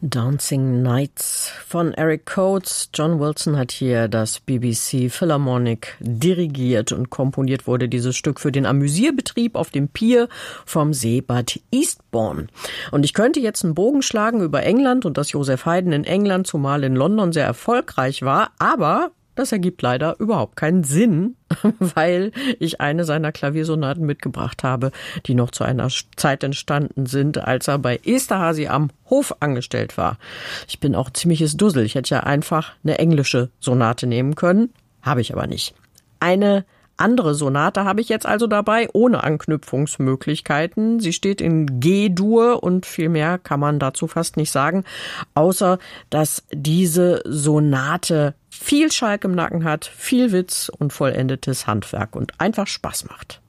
Dancing Nights von Eric Coates. John Wilson hat hier das BBC Philharmonic dirigiert und komponiert wurde dieses Stück für den Amüsierbetrieb auf dem Pier vom Seebad Eastbourne. Und ich könnte jetzt einen Bogen schlagen über England und dass Joseph Haydn in England, zumal in London, sehr erfolgreich war, aber das ergibt leider überhaupt keinen Sinn, weil ich eine seiner Klaviersonaten mitgebracht habe, die noch zu einer Zeit entstanden sind, als er bei Esterhazy am Hof angestellt war. Ich bin auch ziemliches Dussel. Ich hätte ja einfach eine englische Sonate nehmen können, habe ich aber nicht. Eine andere Sonate habe ich jetzt also dabei, ohne Anknüpfungsmöglichkeiten. Sie steht in G-Dur und viel mehr kann man dazu fast nicht sagen, außer dass diese Sonate viel Schalk im Nacken hat, viel Witz und vollendetes Handwerk und einfach Spaß macht.